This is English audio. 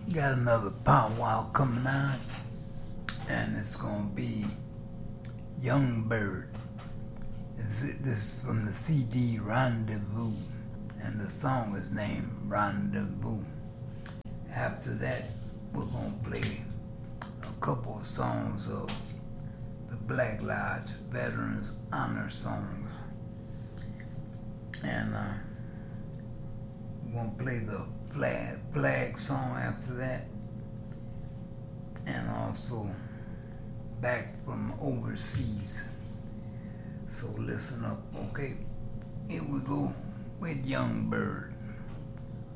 Got another powwow coming out, and it's gonna be Young Bird. This is from the CD Rendezvous, and the song is named Rendezvous. After that, we're gonna play a couple of songs of the Black Lodge Veterans Honor Songs, and we're gonna play the flag song after that, and also Back from Overseas. So listen up, okay? Here we go with Young Bird.